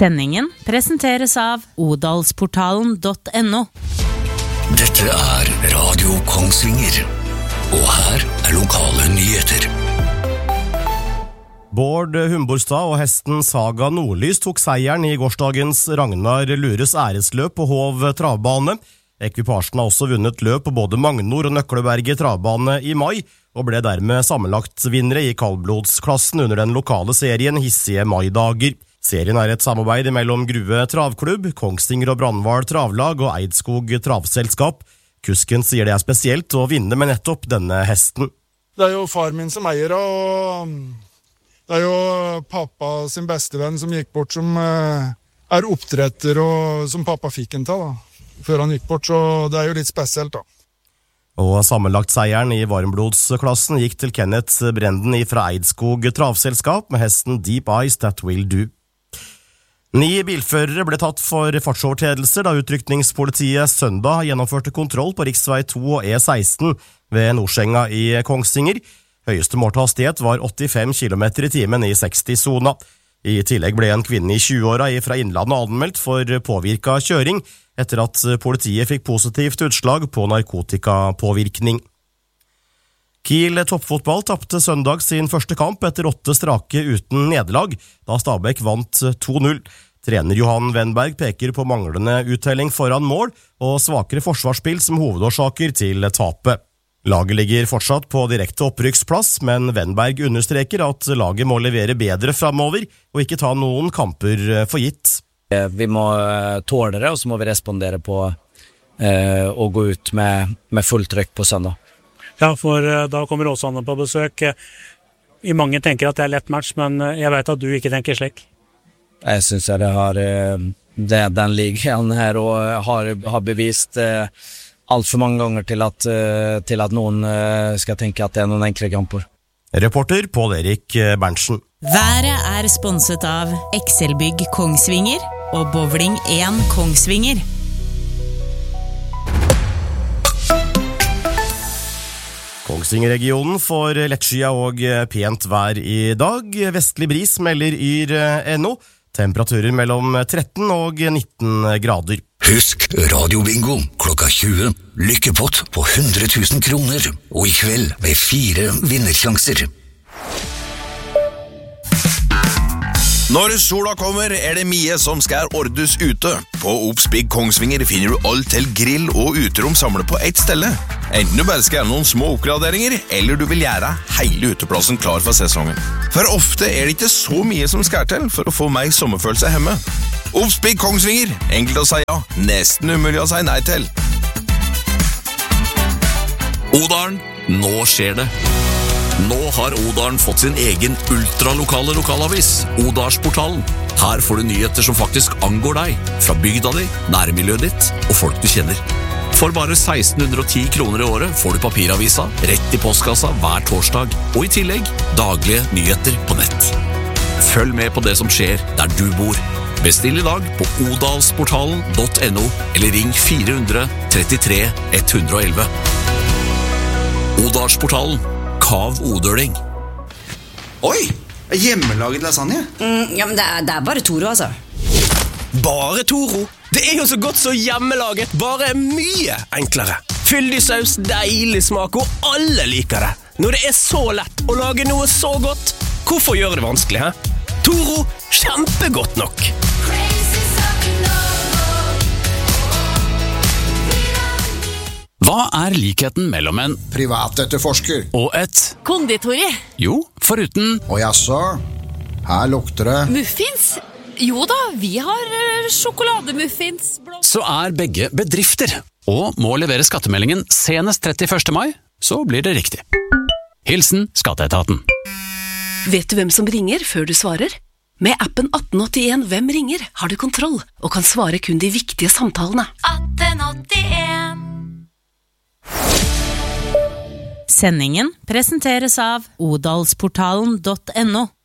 Sendingen presenteres av odalsportalen.no. Dette Radio Kongsvinger, og her lokale nyheter. Bård Humborstad og hesten Saga Nordlys tok seieren I gårsdagens Ragnar Lures æresløp på Hov travbane. Ekvipasjen har også vunnet løp på både Magnor og Nøkleberget travbane I mai, og ble dermed sammenlagt vinnere I kaldblodsklassen under den lokale serien Hissige Maidager. Serien et samarbeid mellom Grue Travklubb, Kongsvinger og Brandval Travlag og Eidskog Travselskap. Kusken sier det spesielt å vinne med nettopp denne hesten. Det jo far min som eier, og det jo pappa sin bestevenn som gikk bort, som oppdretter, og som pappa fikk en til, før han gikk bort, så det jo litt spesielt, da. Og sammenlagt seieren I varmblodsklassen gikk til Kenneth Brenden fra Eidskog Travselskap med hesten Deep Eyes That Will Do. 9 bilførere ble tatt for fartsovertredelser da utrykningspolitiet søndag gjennomførte kontroll på riksvei 2 og E16 ved Nordsenga I Kongsvinger. Høyeste målte hastighet var 85 km/t I 60-zona. I tillegg ble en kvinne I 20-åra fra Innlandet anmeldt for påvirket kjøring etter at politiet fikk positivt utslag på narkotikapåvirkning. Kiel toppfotball tappte søndag sin første kamp etter 8 strake uten nederlag, da Stabæk vant 2-0. Trener Johan Wennberg peker på manglende uttelling foran mål og svakere forsvarsspill som hovedårsaker til tapet. Laget ligger fortsatt på direkte opprykksplass, men Wennberg understreker at laget må levere bedre fremover og ikke ta noen kamper for gitt. Vi må tåle det, og så må vi respondere på å gå ut med full trykk på søndag. Ja, for da kommer Åsane på besøk. Mange tenker at det lett match, men jeg vet at du ikke tenker slik. Jeg synes det har den ligaen her og har bevist alt for mange ganger til at noen skal tenke at det noen enkle kamper. Reporter Pål Erik Berntsen. Været sponset av Excelbygg Kongsvinger og Bowling 1 Kongsvinger. Kongsvinger-regionen får lettskia og pent vær I dag. Vestlig bris melder Yr.no. Temperaturer mellom 13 og 19 grader. Husk radiobingo klokka 20. Lykkepott på 100 000 kroner. Og I kveld med 4 vinnersjanser. Når sola kommer det mye som skal ordes ute. På Obsbygg Kongsvinger finner du alt til grill og uterom samlet på ett stelle. Enten du bare skal gjøre noen små oppgraderinger, eller du vil gjøre hele uteplassen klar for sesongen. For ofte det ikke så mye som skal til for å få meg sommerfølelse hjemme. Obsbygg Kongsvinger, enkelt å si ja, nesten umulig å si nei til. Odalen, nå skjer det. Nå har Odalen fått sin egen ultralokale lokalavis, Odalsportalen. Her får du nyheter som faktisk angår deg, fra bygda di, nærmiljøet ditt og folk du kjenner. For bare 1610 kroner I året får du papiravisa rett I postkassa hver torsdag, og I tillegg daglige nyheter på nett. Følg med på det som skjer der du bor. Bestill I dag på odalsportalen.no eller ring 400 33 111. Odalsportalen. Kav Odøling. Oi, hjemmelaget lasagne? Ja, men det bare Toro, altså. Bare Toro? Det jo så godt så hjemmelaget, bare mye enklere. Fyldig saus, deilig smak, og alle liker det. Når det så lett å lage noe så godt, hvorfor gjøre det vanskelig, he? Toro, kjempegodt nok. Hva likheten mellom en privatetterforsker og et konditori? Jo, foruten og jaså, her lukter det muffins? Jo da, vi har sjokolademuffins. Så begge bedrifter og må levere skattemeldingen senest 31. mai, så blir det riktig. Hilsen Skatteetaten. Vet du hvem som ringer før du svarer? Med appen 1881 Hvem ringer har du kontroll og kan svare kun de viktige samtalene. 1881. Sendingen presenteres av odalsportalen.no.